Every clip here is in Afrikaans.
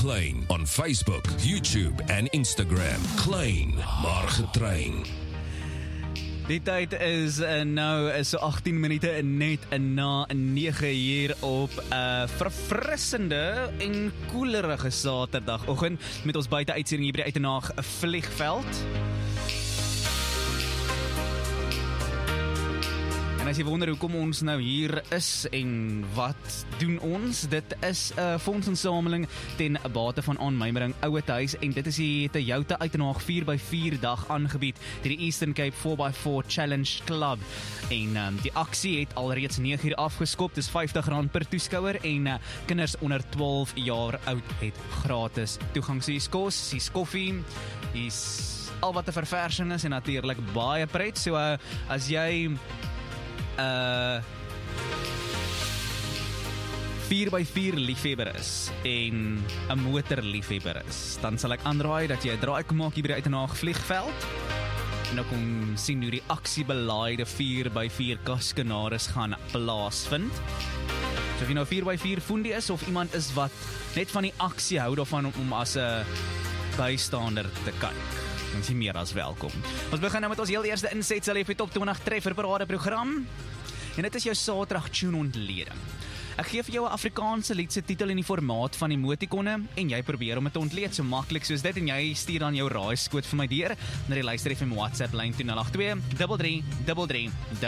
Klein on Facebook, YouTube en Instagram. Klein, maar getrein. Die tyd is nou so 18 minute net na 9 hier op 'n verfrissende en koelerige Saterdagoggend met ons buite uitsending hier by die Uitenaag vliegveld. En as jy wonder hoekom ons nou hier is en wat doen ons, dit is 'n fondsinsameling ten bate van aanmymering Ouetehuis en dit is die Toyota Uitenaag 4x4 dag aangebied deur die Eastern Cape 4x4 Challenge Club. En die aksie het alreeds 9 uur afgeskop, dis R50 per toeskouer en kinders onder 12 jaar oud het gratis toegang. So hier's kos, hier's koffie, hier's al wat 'n verversing is en natuurlik baie pret. So as jy 4x4 liefhebber is en 'n motorliefhebber is, dan sal ek aanraai dat jy 'n draai kom maak hier by die Uitenaag vliegveld en dan kom sien hoe die aksiebelaaide 4x4 kaskenaris gaan plaasvind. So of jy nou 4x4 fundie is of iemand is wat net van die aksie hou daarvan om as 'n bystander te kyk, dan is jy meer as welkom. Ons begin nou met ons heel eerste insetsel op die Top 20 Treffer Parade program. En dit is jou Saterdag tune ontleding. Ek gee vir jou 'n Afrikaanse lied se titel in die formaat van emotikonne en jy probeer om dit te ontleed so maklik soos dit en jy stuur dan jou raaiskoot vir my deur na die Luister FM WhatsApp lyn 082 33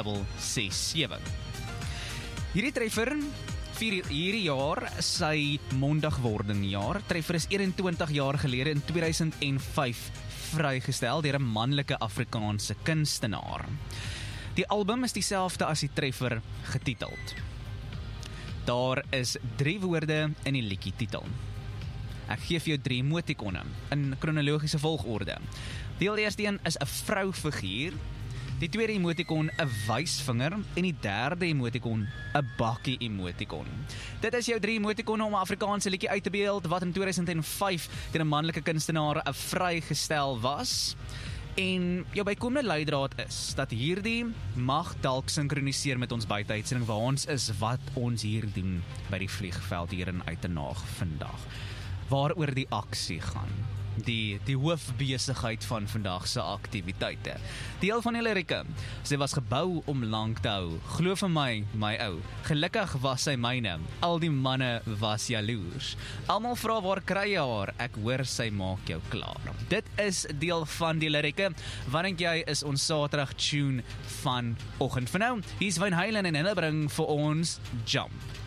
667. Hierdie treffer vier hierdie jaar sy mondagwordingjaar. Treffer is 21 jaar gelede in 2005 vrygestel deur 'n manlike Afrikaanse kunstenaar. Die album is dieselfde as die treffer getiteld. Daar is 3 woorde in die liedjie titel. Ek gee vir jou 3 emotikonne in kronologiese volgorde. Die eerste een is 'n vroufiguur, die tweede emotikon 'n wysvinger en die derde emotikon 'n bakkie emotikon. Dit is jou 3 emotikonne om 'n Afrikaanse liedjie uit te beeld wat in 2005 deur 'n manlike kunstenaar vrygestel was. En jou bykomende leidraad is dat hierdie mag dalk sinkroniseer met ons buiteuitsending waar ons is, wat ons hier doen by die vliegveld hier in Uitenaag vandag. Waaroor die aksie gaan. Die hoofbesigheid van vandag se aktiwiteite. Deel van die lirieke. Sy was gebou om lank te hou. Glo vir my ou. Gelukkig was sy myne. Al die manne was jaloers. Almal vra waar kry jy haar? Ek hoor sy maak jou klaar. Dit is deel van die lirieke. Wat dink jy is ons Saterdag tune van oggend? Vir nou, hier's Van Halen en hulle bring vir ons Jump.